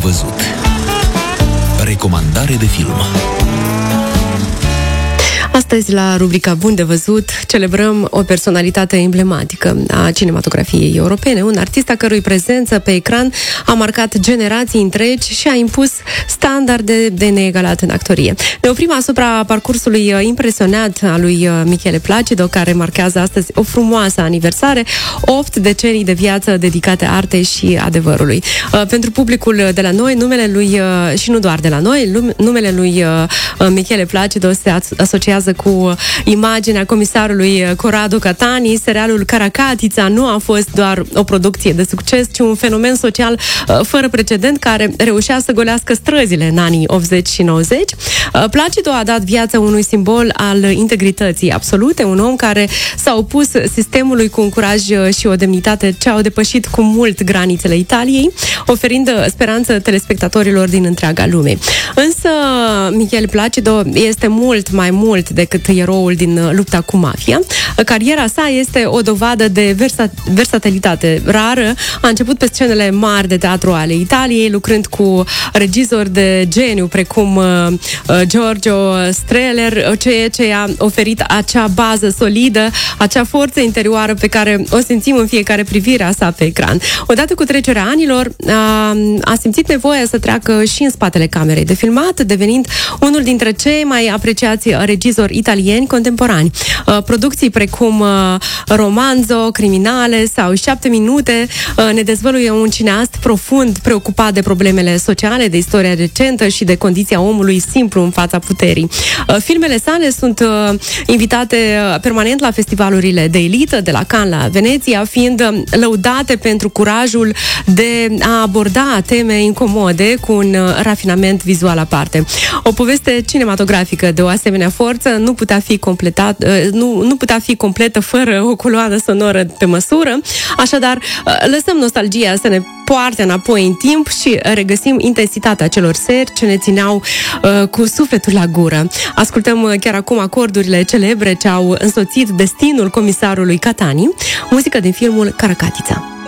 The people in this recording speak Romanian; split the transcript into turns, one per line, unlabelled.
văzut. Recomandare de film.
Astăzi, la rubrica Bun de văzut, celebrăm o personalitate emblematică a cinematografiei europene, un artist a cărui prezență pe ecran a marcat generații întregi și a impus standarde de neegalat în actorie. Ne oprim asupra parcursului impresionat al lui Michele Placido, care marchează astăzi o frumoasă aniversare, 8 decenii de viață dedicate artei și adevărului. Pentru publicul de la noi, numele lui, și nu doar de la noi, numele lui Michele Placido se asociază cu imaginea comisarului Corrado Catani. Serialul Caracatița nu a fost doar o producție de succes, ci un fenomen social fără precedent care reușea să golească străzile în anii 80 și 90. Placido a dat viață unui simbol al integrității absolute, un om care s-a opus sistemului cu un curaj și o demnitate ce au depășit cu mult granițele Italiei, oferind speranță telespectatorilor din întreaga lume. Însă Michele Placido este mult mai mult decât eroul din lupta cu mafia. Cariera sa este o dovadă de versatilitate rară. A început pe scenele mari de teatru ale Italiei, lucrând cu regizori de geniu precum Giorgio Strehler, ceea ce i-a oferit acea bază solidă, acea forță interioară pe care o simțim în fiecare privire a sa pe ecran. Odată cu trecerea anilor, a simțit nevoia să treacă și în spatele camerei de filmat, devenind unul dintre cei mai apreciați regizori italieni contemporani. Producții precum Romanzo, Criminale sau 7 minute ne dezvăluie un cineast profund preocupat de problemele sociale, de istoria recentă și de condiția omului simplu în fața puterii. Filmele sale sunt invitate permanent la festivalurile de elită, de la Cannes la Veneția, fiind lăudate pentru curajul de a aborda teme incomode cu un rafinament vizual aparte. O poveste cinematografică de o asemenea forță nu putea fi completă fără o coloană sonoră pe măsură. Așadar, lăsăm nostalgia să ne poarte înapoi în timp și regăsim intensitatea celor seri ce ne țineau cu sufletul la gură. Ascultăm chiar acum acordurile celebre ce au însoțit destinul comisarului Catani, muzică din filmul Caracatița.